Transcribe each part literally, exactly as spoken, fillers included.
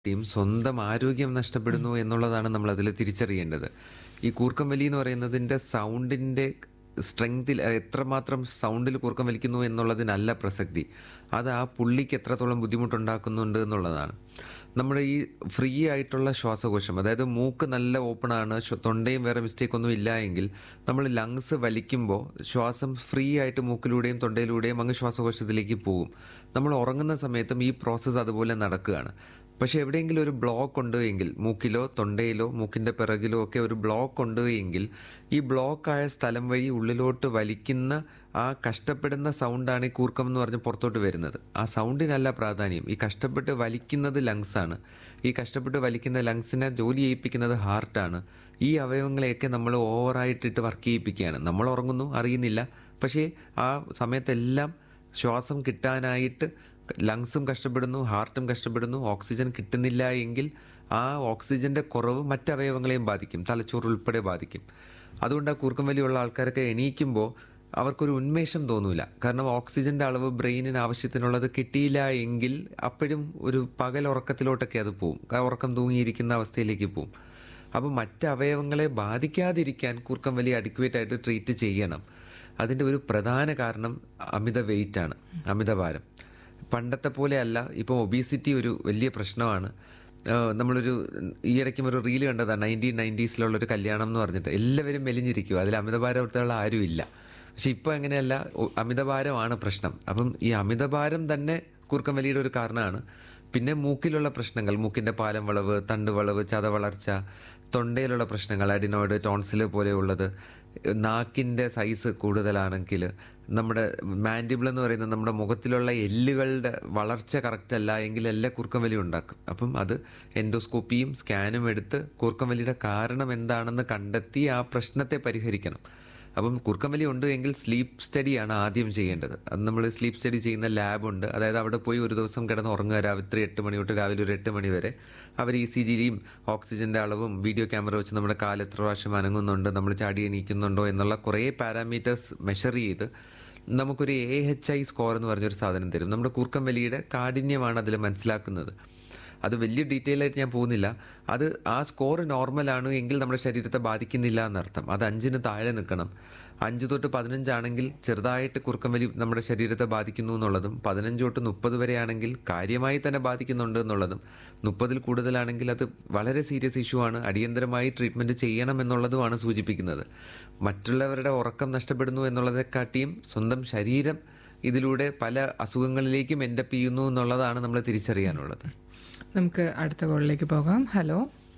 Team സ്വന്തം ആരോഗ്യം ഉം. നഷ്ടപ്പെടുന്നു എന്നുള്ളതാണ് നമ്മൾ അതിൽ തിരിച്ചറിയേണ്ടത്. ഈ കൂർക്കം വലി എന്ന് പറയുന്നതിൻ്റെ സൗണ്ടിൻ്റെ സ്ട്രെങ്തിൽ എത്രമാത്രം സൗണ്ടിൽ കൂർക്കം വലിക്കുന്നു എന്നുള്ളതിനല്ല പ്രസക്തി. അത് ആ പുള്ളിക്ക് എത്രത്തോളം ബുദ്ധിമുട്ടുണ്ടാക്കുന്നുണ്ട് എന്നുള്ളതാണ്. നമ്മുടെ ഈ ഫ്രീ ആയിട്ടുള്ള ശ്വാസകോശം, അതായത് മൂക്ക് നല്ല ഓപ്പൺ ആണ്, ശ്വ- തൊണ്ടയും വേറെ മിസ്റ്റേക്ക് ഒന്നും ഇല്ല എങ്കിൽ നമ്മൾ ലങ്സ് വലിക്കുമ്പോൾ ശ്വാസം ഫ്രീ ആയിട്ട് മൂക്കിലൂടെയും തൊണ്ടയിലൂടെയും അങ്ങ് ശ്വാസകോശത്തിലേക്ക് പോകും. നമ്മൾ ഉറങ്ങുന്ന സമയത്തും ഈ പ്രോസസ്സ് അതുപോലെ നടക്കുകയാണ്. പക്ഷെ എവിടെയെങ്കിലും ഒരു ബ്ലോക്ക് ഉണ്ട് എങ്കിൽ, മൂക്കിലോ തൊണ്ടയിലോ മൂക്കിൻ്റെ പിറകിലോ ഒക്കെ ഒരു ബ്ലോക്ക് ഉണ്ട് എങ്കിൽ, ഈ ബ്ലോക്കായ സ്ഥലം വഴി ഉള്ളിലോട്ട് വലിക്കുന്ന ആ കഷ്ടപ്പെടുന്ന സൗണ്ടാണ് ഈ കൂർക്കം എന്ന് പറഞ്ഞ് പുറത്തോട്ട് വരുന്നത്. ആ സൗണ്ടിനല്ല പ്രാധാന്യം. ഈ കഷ്ടപ്പെട്ട് വലിക്കുന്നത് ലങ്സാണ്. ഈ കഷ്ടപ്പെട്ട് വലിക്കുന്ന ലങ്സിനെ ജോലി ചെയ്യിപ്പിക്കുന്നത് ഹാർട്ടാണ്. ഈ അവയവങ്ങളെയൊക്കെ നമ്മൾ ഓവറായിട്ടിട്ട് വർക്ക് ചെയ്യിപ്പിക്കുകയാണ്. നമ്മൾ ഉറങ്ങുന്നു, അറിയുന്നില്ല. പക്ഷേ ആ സമയത്തെല്ലാം ശ്വാസം കിട്ടാനായിട്ട് ലങ്സും കഷ്ടപ്പെടുന്നു, ഹാർട്ടും കഷ്ടപ്പെടുന്നു. ഓക്സിജൻ കിട്ടുന്നില്ല എങ്കിൽ ആ ഓക്സിജൻ്റെ കുറവ് മറ്റവയവങ്ങളെയും ബാധിക്കും, തലച്ചോറ് ഉൾപ്പെടെ ബാധിക്കും. അതുകൊണ്ട് ആ കൂർക്കം വലിയുള്ള ആൾക്കാരൊക്കെ എണീക്കുമ്പോൾ അവർക്കൊരു ഉന്മേഷം തോന്നൂല. കാരണം ഓക്സിജൻ്റെ അളവ് ബ്രെയിനിന് ആവശ്യത്തിനുള്ളത് കിട്ടിയില്ല എങ്കിൽ അപ്പോഴും ഒരു പകൽ ഉറക്കത്തിലോട്ടൊക്കെ അത് പോവും. ആ ഉറക്കം തൂങ്ങിയിരിക്കുന്ന അവസ്ഥയിലേക്ക് പോവും. അപ്പോൾ മറ്റ് അവയവങ്ങളെ ബാധിക്കാതിരിക്കാൻ കൂർക്കം വലി അഡിക്വേറ്റ് ആയിട്ട് ട്രീറ്റ് ചെയ്യണം. അതിൻ്റെ ഒരു പ്രധാന കാരണം അമിത വെയിറ്റാണ്, അമിതഭാരം. പണ്ടത്തെ പോലെയല്ല. ഇപ്പോൾ ഒബീസിറ്റി ഒരു വലിയ പ്രശ്നമാണ്. ആ, നമ്മളൊരു ഈയിടയ്ക്കും ഒരു റീല് കണ്ടതാണ്, നയൻറ്റീൻ നയൻറ്റീസിലുള്ളൊരു കല്യാണം എന്ന് പറഞ്ഞിട്ട് എല്ലാവരും മെലിഞ്ഞിരിക്കുക, അതിൽ അമിതഭാരമുള്ള ആരും ഇല്ല. പക്ഷെ ഇപ്പോൾ അങ്ങനെയല്ല, ഒ- അമിതഭാരമാണ് പ്രശ്നം. അപ്പം ഈ അമിതഭാരം തന്നെ കൂർക്കം വലിയുടെ ഒരു കാരണമാണ്. പിന്നെ മൂക്കിലുള്ള പ്രശ്നങ്ങൾ, മൂക്കിൻ്റെ പാലം വളവ്, തണ്ട് വളവ്, ചതവളർച്ച, തൊണ്ടയിലുള്ള പ്രശ്നങ്ങൾ, അഡിനോയിഡ്, ടോൺസിൽ പോലെയുള്ളത്, നാക്കിൻ്റെ സൈസ് കൂടുതലാണെങ്കിൽ, നമ്മുടെ മാൻഡിബിൾ എന്ന് പറയുന്നത് നമ്മുടെ മുഖത്തിലുള്ള എല്ലുകളുടെ വളർച്ച കറക്റ്റ് അല്ല എങ്കിൽ എല്ലാ കൂർക്കം വലി ഉണ്ടാക്കും. അപ്പം അത് എൻഡോസ്കോപ്പിയും സ്കാനും എടുത്ത് കൂർക്കം വലിയുടെ കാരണം എന്താണെന്ന് കണ്ടെത്തി ആ പ്രശ്നത്തെ പരിഹരിക്കണം. അപ്പം കൂർക്കം വലി ഉണ്ട് എങ്കിൽ സ്ലീപ്പ് സ്റ്റഡിയാണ് ആദ്യം ചെയ്യേണ്ടത്. അത് നമ്മൾ സ്ലീപ്പ് സ്റ്റഡി ചെയ്യുന്ന ലാബുണ്ട്. അതായത് അവിടെ പോയി ഒരു ദിവസം കിടന്ന് ഉറങ്ങുക, രാത്രി എട്ട് മണി തൊട്ട് രാവിലെ ഒരു എട്ട് മണി വരെ. അവർ ഇ സി ജിയും ഓക്സിജൻ്റെ അളവും വീഡിയോ ക്യാമറ വെച്ച് നമ്മുടെ കാല് എത്ര പ്രാവശ്യം അനങ്ങുന്നുണ്ട്, നമ്മൾ ചാടി എണീക്കുന്നുണ്ടോ എന്നുള്ള കുറേ പാരാമീറ്റേഴ്സ് മെഷർ ചെയ്ത് നമുക്കൊരു എ എച്ച് ഐ സ്കോർ എന്ന് പറഞ്ഞൊരു സാധനം തരും. നമ്മുടെ കൂർക്കം വലിയുടെ കാഠിന്യമാണ് അതിൽ മനസ്സിലാക്കുന്നത്. അത് വലിയ ഡീറ്റെയിൽ ആയിട്ട് ഞാൻ പോകുന്നില്ല. അത് ആ സ്കോർ നോർമലാണ് എങ്കിൽ നമ്മുടെ ശരീരത്തെ ബാധിക്കുന്നില്ല എന്നർത്ഥം. അത് അഞ്ചിന് താഴെ നിൽക്കണം. അഞ്ച് തൊട്ട് പതിനഞ്ചാണെങ്കിൽ ചെറുതായിട്ട് കുറുക്കം വലി നമ്മുടെ ശരീരത്തെ ബാധിക്കുന്നു എന്നുള്ളതും, പതിനഞ്ച് തൊട്ട് മുപ്പത് വരെയാണെങ്കിൽ കാര്യമായി തന്നെ ബാധിക്കുന്നുണ്ട് എന്നുള്ളതും, മുപ്പതിൽ കൂടുതലാണെങ്കിൽ അത് വളരെ സീരിയസ് ഇഷ്യൂ ആണ്, അടിയന്തരമായി ട്രീറ്റ്മെൻറ്റ് ചെയ്യണം എന്നുള്ളതുമാണ് സൂചിപ്പിക്കുന്നത്. മറ്റുള്ളവരുടെ ഉറക്കം നഷ്ടപ്പെടുന്നു എന്നുള്ളതെക്കാട്ടിയും സ്വന്തം ശരീരം ഇതിലൂടെ പല അസുഖങ്ങളിലേക്കും എൻഡപ്പ് ചെയ്യുന്നു എന്നുള്ളതാണ് നമ്മൾ തിരിച്ചറിയാനുള്ളത്. നമുക്ക് അടുത്ത കോളിലേക്ക് പോകാം. ഹലോ,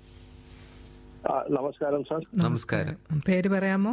ആ, നമസ്കാരം സാർ. നമസ്കാരം. പേര് പറയാമോ?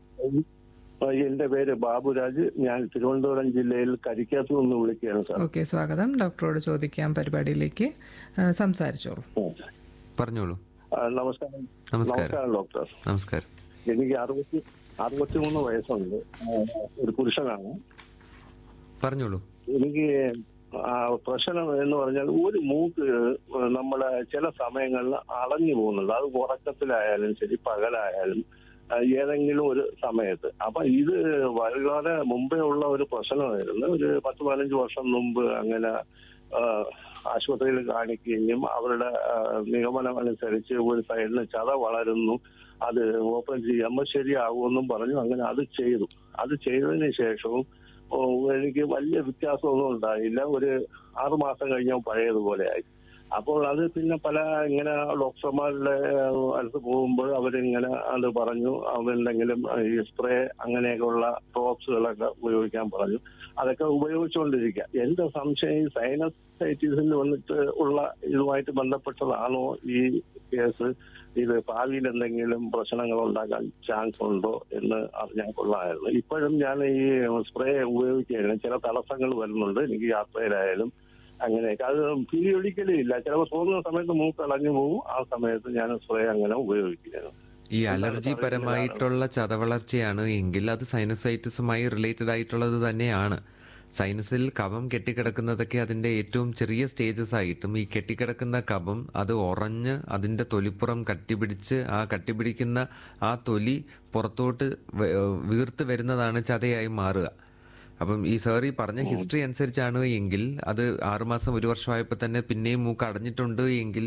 ആ, എന്റെ പേര് ബാബുരാജ്. ഞാൻ തിരുവനന്തപുരം ജില്ലയിൽ കരിക്കാത്തു നിന്ന് വിളിക്കുകയാണ് സാർ. ഓക്കെ, സ്വാഗതം. ഡോക്ടറോട് ചോദിക്കാം പരിപാടിയിലേക്ക്. ആ, സംസാരിച്ചോളൂ. പറഞ്ഞോളൂ. ആ, നമസ്കാരം. നമസ്കാരം. നമസ്കാരം ഡോക്ടർ. നമസ്കാരം. എനിക്ക് അറുപത്തി അറുപത്തിമൂന്ന് വയസ്സുണ്ട്. ആ, ഒരു പുരുഷനാണ്. പറഞ്ഞോളൂ. എനിക്ക് ആ, പ്രശ്നം എന്ന് പറഞ്ഞാൽ ഒരു മൂക്ക് നമ്മളെ ചില സമയങ്ങളിൽ അടഞ്ഞു പോകുന്നുണ്ട്. അത് ഉറക്കത്തിലായാലും ശരി, പകലായാലും ആ, ഏതെങ്കിലും ഒരു സമയത്ത്. അപ്പൊ ഇത് വളരെ മുമ്പേ ഉള്ള ഒരു പ്രശ്നമായിരുന്നു. ഒരു പത്ത് പതിനഞ്ച് വർഷം മുമ്പ് അങ്ങനെ ആ, ആശുപത്രിയിൽ കാണിക്കുകയും അവരുടെ ആ, നിഗമനം അനുസരിച്ച് ഒരു സൈഡിന് ചത വളരുന്നു, അത് ഓപ്പൺ ചെയ്യുമ്പോൾ ശരിയാകുമെന്നും പറഞ്ഞു. അങ്ങനെ അത് ചെയ്തു. അത് ചെയ്തതിന് ശേഷവും ഓ, എനിക്ക് വലിയ വ്യത്യാസമൊന്നും ഉണ്ടായില്ല. ഒരു ആറുമാസം കഴിഞ്ഞാൽ പഴയതുപോലെ ആയി. അപ്പോൾ അത് പിന്നെ പല ഇങ്ങനെ ഡോക്ടർമാരുടെ അടുത്ത് പോകുമ്പോൾ അവരിങ്ങനെ അത് പറഞ്ഞു, അവരെന്തെങ്കിലും ഈ സ്പ്രേ അങ്ങനെയൊക്കെയുള്ള ഡ്രോപ്സുകളൊക്കെ ഉപയോഗിക്കാൻ പറഞ്ഞു. അതൊക്കെ ഉപയോഗിച്ചുകൊണ്ടിരിക്കുക. എന്റെ സംശയം ഈ സൈനസൈറ്റിസിൽ വന്നിട്ട് ഉള്ള ഇതുമായിട്ട് ബന്ധപ്പെട്ടതാണോ ഈ കേസ്? ഇത് ഭാവിയിൽ എന്തെങ്കിലും പ്രശ്നങ്ങൾ ഉണ്ടാക്കാൻ ചാൻസ് ഉണ്ടോ എന്ന് അറിഞ്ഞാൽ കൊള്ളാമായിരുന്നു. ഇപ്പോഴും ഞാൻ ഈ സ്പ്രേ ഉപയോഗിക്കുകയാണ്. ചില തടസ്സങ്ങൾ വരുന്നുണ്ട് എനിക്ക്, യാത്രയിലായാലും അങ്ങനെയൊക്കെ. അത് പീരിയോഡിക്കലി ഇല്ല, ചിലപ്പോൾ തോന്നുന്ന സമയത്ത് മൂക്ക് അടഞ്ഞു പോകും. ആ സമയത്ത് ഞാൻ സ്പ്രേ അങ്ങനെ ഉപയോഗിക്കുകയാണ്. ഈ അലർജി പരമായിട്ടുള്ള ചതവളർച്ചയാണ് എങ്കിൽ അത് സൈനസൈറ്റിസുമായി റിലേറ്റഡ് ആയിട്ടുള്ളത് തന്നെയാണ്. സൈനസിൽ കഫം കെട്ടിക്കിടക്കുന്നതൊക്കെ അതിൻ്റെ ഏറ്റവും ചെറിയ സ്റ്റേജസ് ആയിട്ടും ഈ കെട്ടിക്കിടക്കുന്ന കഫം അത് ഉറഞ്ഞ് അതിൻ്റെ തൊലിപ്പുറം കട്ടിപിടിച്ച് ആ കട്ടിപിടിക്കുന്ന ആ തൊലി പുറത്തോട്ട് വ- വീർത്ത് വരുന്നതാണ് ചതയായി മാറുക. അപ്പം ഈ സാർ ഈ പറഞ്ഞ ഹിസ്റ്ററി അനുസരിച്ചാണ് എങ്കിൽ അത് ആറുമാസം ഒരു വർഷമായപ്പോൾ തന്നെ പിന്നെയും മൂക്ക് അടഞ്ഞിട്ടുണ്ട് എങ്കിൽ